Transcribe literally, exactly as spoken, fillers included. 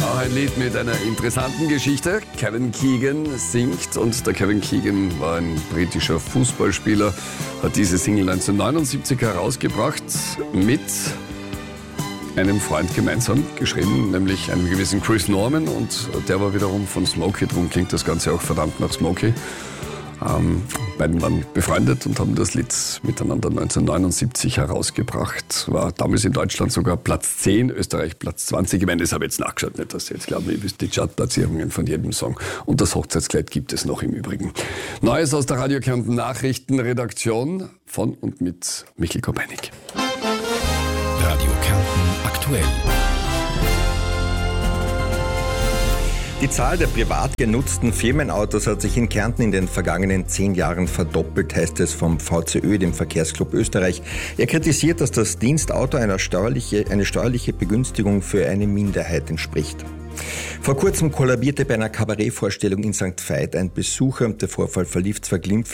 Auch ein Lied mit einer interessanten Geschichte. Kevin Keegan singt und der Kevin Keegan war ein britischer Fußballspieler, hat diese Single neunzehnhundertneunundsiebzig herausgebracht mit einem Freund gemeinsam geschrieben, nämlich einem gewissen Chris Norman, und der war wiederum von Smokey, darum klingt das Ganze auch verdammt nach Smokey. Ähm, beiden waren befreundet und haben das Lied miteinander neunzehnhundertneunundsiebzig herausgebracht. War damals in Deutschland sogar Platz zehn, Österreich Platz zwanzig. Ich meine, das habe ich jetzt nachgeschaut, nicht, dass ihr jetzt glauben, ihr wisst die Chartplatzierungen von jedem Song. Und das Hochzeitskleid gibt es noch im Übrigen. Neues aus der Radio Kärnten Nachrichtenredaktion von und mit Michael Kopeinig. Radio Kärnten aktuell. Die Zahl der privat genutzten Firmenautos hat sich in Kärnten in den vergangenen zehn Jahren verdoppelt, heißt es vom V C Ö, dem Verkehrsclub Österreich. Er kritisiert, dass das Dienstauto einer steuerliche, eine steuerliche Begünstigung für eine Minderheit entspricht. Vor kurzem kollabierte bei einer Kabarettvorstellung in Sankt Veit ein Besucher. Der Vorfall verlief zwar glimpflich,